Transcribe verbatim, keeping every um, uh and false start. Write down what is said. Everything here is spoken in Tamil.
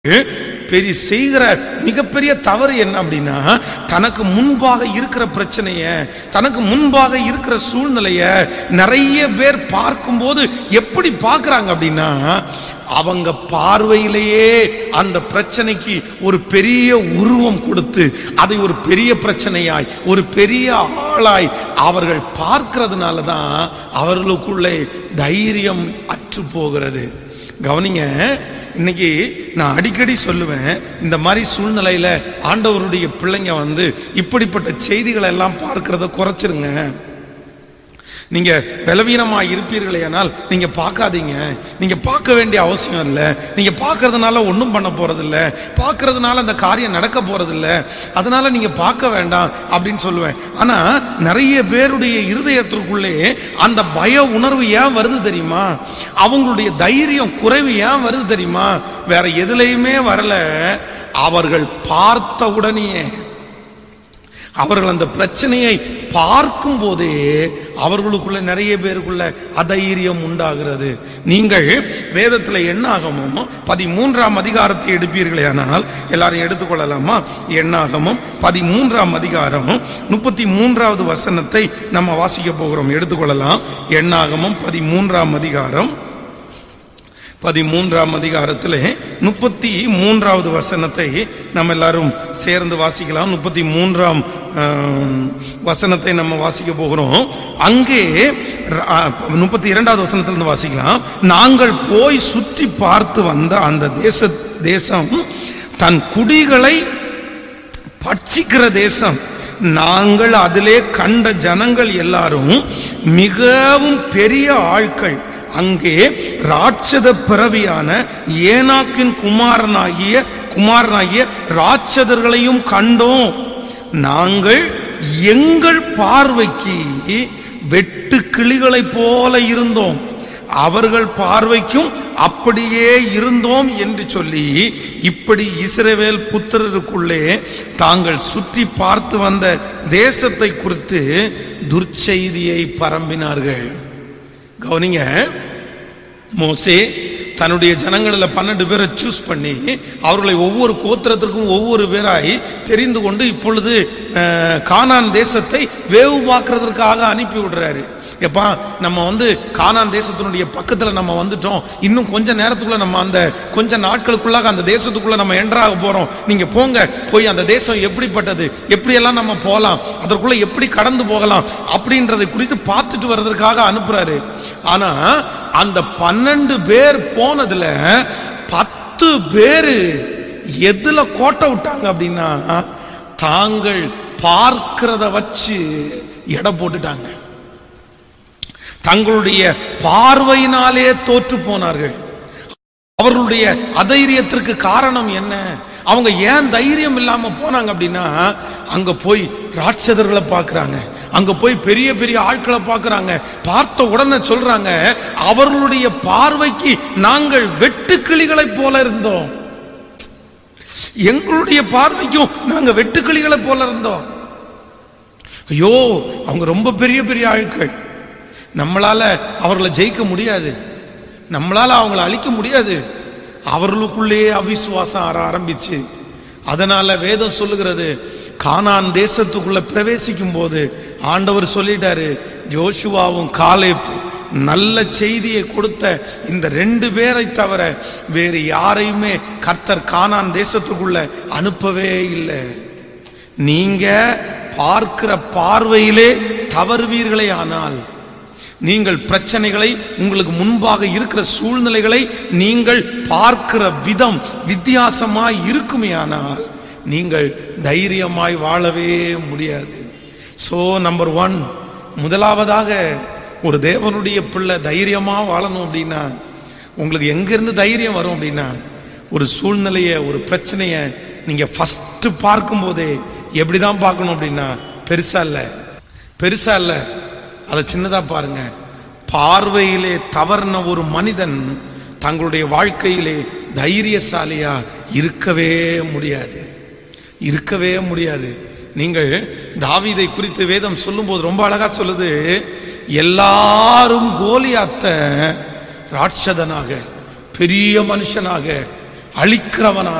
பெரிய செய்கிற மிகப்பெரிய தவறு என்ன அப்படின்னா, தனக்கு முன்பாக இருக்கிற பிரச்சனைய, தனக்கு முன்பாக இருக்கிற சூழ்நிலைய நிறைய பேர் பார்க்கும்போது எப்படி பார்க்கறாங்க அப்படின்னா, அவங்க பார்வையிலேயே அந்த பிரச்சனைக்கு ஒரு பெரிய உருவம் கொடுத்து அதை ஒரு பெரிய பிரச்சனையாய், ஒரு பெரிய ஆளாய் அவர்கள் பார்க்கிறதுனால தான் அவர்களுக்குள்ளே தைரியம் அற்று போகிறது. கவனிங்க, இன்னைக்கு நான் அடிக்கடி சொல்லுவேன், இந்த மாதிரி சூழ்நிலையில ஆண்டவருடைய பிள்ளைங்க வந்து இப்படிப்பட்ட செய்திகளை எல்லாம் பார்க்கிறத குறைச்சிருங்க. நீங்க பலவீனமா இருப்பீர்களே ஆனால் நீங்க பார்க்காதீங்க. நீங்க பார்க்க வேண்டிய அவசியம் இல்லை. நீங்க பார்க்கறதுனால ஒன்றும் பண்ண போறது இல்லை, பார்க்கறதுனால அந்த காரியம் நடக்க போறது இல்லை, அதனால நீங்க பார்க்க வேண்டாம் அப்படின்னு சொல்லுவேன். ஆனா நிறைய பேருடைய இருதயத்திற்குள்ளே அந்த பய உணர்வு ஏன் வருது தெரியுமா? அவங்களுடைய தைரியம் குறைவு ஏன் வருது தெரியுமா? வேற எதுலையுமே வரல. அவர்கள் பார்த்த உடனே, அவர்கள் அந்த பிரச்சனையை பார்க்கும் போதே அவர்களுக்குள்ள நிறைய பேருக்குள்ள அதைரியம் உண்டாகிறது. நீங்கள் வேதத்தில் எண்ணாகமும் பதிமூன்றாம் அதிகாரத்தை எடுப்பீர்களே ஆனால், எல்லாரும் எடுத்துக்கொள்ளலாமா? எண்ணாகமும் பதிமூன்றாம் அதிகாரம் முப்பத்தி மூன்றாவது வசனத்தை நம்ம வாசிக்க போகிறோம். எடுத்துக்கொள்ளலாம். எண்ணாகமும் பதிமூன்றாம் அதிகாரம் பதிமூன்றாம் அதிகாரத்திலே முப்பத்தி மூன்றாவது வசனத்தை நம்ம எல்லாரும் சேர்ந்து வாசிக்கலாம். முப்பத்தி மூன்றாம் வசனத்தை நம்ம வாசிக்க போகிறோம். அங்கே முப்பத்தி இரண்டாவது வசனத்திலிருந்து வாசிக்கலாம். நாங்கள் போய் சுற்றி பார்த்து வந்த அந்த தேச தேசம் தன் குடிகளை பட்சிக்கிற தேசம். நாங்கள் அதிலே கண்ட ஜனங்கள் எல்லாரும் மிகவும் பெரிய ஆட்கள். அங்கே ராட்சத பிறவியான ஏனாக்கின் குமாரனாகிய குமாரனாகிய ராட்சதர்களையும் கண்டோம். நாங்கள் எங்கள் பார்வைக்கு வெட்டு கிளிகளை போல இருந்தோம், அவர்கள் பார்வைக்கும் அப்படியே இருந்தோம் என்று சொல்லி, இப்படி இஸ்ரவேல் புத்திரருக்குள்ளே தாங்கள் சுற்றி பார்த்து வந்த தேசத்தை குறித்து துர்ச்செய்தியை பரம்பினார்கள். கவனிங்க, மோசே தன்னுடைய ஜனங்களில் பன்னெண்டு பேரை சூஸ் பண்ணி அவர்களை ஒவ்வொரு கோத்திரத்திற்கும் ஒவ்வொரு பேராய் தெரிந்து கொண்டு இப்பொழுது கானான் தேசத்தை வேவு பார்க்கறதற்காக அனுப்பி விடுறாரு. எப்பா, நம்ம வந்து கானான் தேசத்தினுடைய பக்கத்தில் நம்ம வந்துட்டோம், இன்னும் கொஞ்ச நேரத்துக்குள்ள நம்ம அந்த கொஞ்ச நாட்களுக்குள்ளாக அந்த தேசத்துக்குள்ள நம்ம என்ட்ராக போறோம். நீங்க போங்க, போய் அந்த தேசம் எப்படிப்பட்டது, எப்படியெல்லாம் நம்ம போகலாம், அதற்குள்ள எப்படி கடந்து போகலாம் அப்படின்றதை குறித்து பார்த்துட்டு வர்றதுக்காக அனுப்புறாரு. ஆனா அந்த பன்னெண்டு பேர் போனதுல பத்து பேரு எதுல கோட்டை விட்டாங்க அப்படின்னா, தாங்கள் பார்க்கிறத வச்சு எடை போட்டுட்டாங்க. தங்களுடைய பார்வையினாலே தோற்று போனார்கள். அவர்களுடைய அதைரியத்திற்கு காரணம் என்ன? அவங்க ஏன் தைரியம் இல்லாம போனாங்க அப்படின்னா, அங்க போய் ராட்சதர்களை பார்க்கறாங்க, அங்க போய் பெரிய பெரிய ஆட்களை பார்க்கறாங்க. பார்த்த உடனே சொல்றாங்க, அவர்களுடைய பார்வைக்கு நாங்கள் வெட்டு கிளிகளை போல இருந்தோம், எங்களுடைய பார்வைக்கும் நாங்க வெட்டுக்கிளிகளை போல இருந்தோம். ஐயோ, அவங்க ரொம்ப பெரிய பெரிய ஆட்கள், நம்மளால அவர்களை ஜெயிக்க முடியாது, நம்மளால அவங்களை அழிக்க முடியாது. அவர்களுக்குள்ளே அவிசுவாசம் ஆற ஆரம்பிச்சு, அதனால வேதம் சொல்லுகிறது, கானான் தேசத்துக்குள்ள பிரவேசிக்கும் போது ஆண்டவர் சொல்லிட்டாரு, ஜோஷுவாவும் காலேபும் நல்ல செய்தியை கொடுத்த இந்த ரெண்டு பேரை தவிர வேறு யாரையுமே கர்த்தர் கானான் தேசத்துக்குள்ள அனுப்பவே இல்லை. நீங்க பார்க்கிற பார்வையிலே தவறுவீர்களே ஆனால், நீங்கள் பிரச்சனைகளை, உங்களுக்கு முன்பாக இருக்கிற சூழ்நிலைகளை நீங்கள் பார்க்கிற விதம் வித்தியாசமாய் இருக்குமே ஆனால் நீங்கள் தைரியமாய் வாழவே முடியாது. சோ நம்பர் ஒன், முதலாவதாக ஒரு தேவனுடைய பிள்ளை தைரியமா வாழணும் அப்படின்னா, உங்களுக்கு எங்கிருந்து தைரியம் வரும் அப்படின்னா, ஒரு சூழ்நிலைய, ஒரு பிரச்சனைய நீங்க ஃபர்ஸ்ட் பார்க்கும் போதே எப்படிதான் பார்க்கணும் அப்படின்னா, பெருசா இல்ல பெருசா இல்ல அதை சின்னதா பாருங்க. பார்வையிலே தவறுன ஒரு மனிதன் தங்களுடைய வாழ்க்கையிலே தைரியசாலியா இருக்கவே முடியாது, இருக்கவே முடியாது. நீங்கள் தாவீதை குறித்து வேதம் சொல்லும் போது ரொம்ப அழகா சொல்லுது, எல்லாரும் கோலியாத்த ராட்சதனாக, பெரிய மனுஷனாக, அழிக்கிறவனாக